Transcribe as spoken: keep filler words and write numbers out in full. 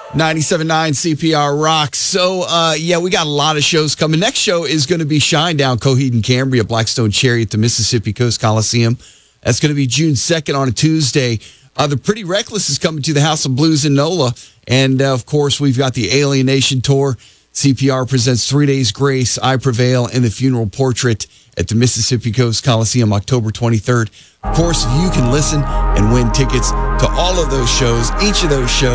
ninety-seven point nine C P R Rock. So, uh, yeah, we got a lot of shows coming. Next show is going to be Shinedown, Coheed and Cambria, Blackstone Cherry at the Mississippi Coast Coliseum. That's going to be June second on a Tuesday. Uh, the Pretty Reckless is coming to the House of Blues in NOLA. And, uh, of course, we've got the Alienation Tour. C P R presents Three Days Grace, I Prevail, and the Funeral Portrait at the Mississippi Coast Coliseum October twenty-third. Of course, you can listen and win tickets to all of those shows, each of those shows.